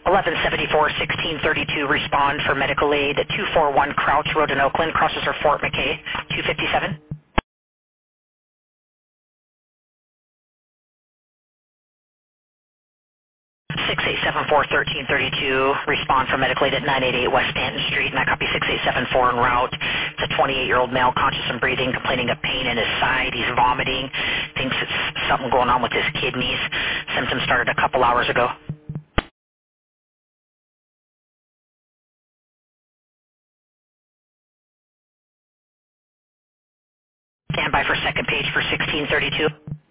1174 1632, respond for medical aid at 241 Crouch Road in Oakland, crosses are Fort McKay, 257. 6874 1332, respond for medical aid at 988 West Stanton Street, and I copy 6874 en route. It's a 28-year-old male, conscious and breathing, complaining of pain in his side. He's vomiting, thinks it's something going on with his kidneys. Symptoms started a couple hours ago. Stand by for second page for 1632.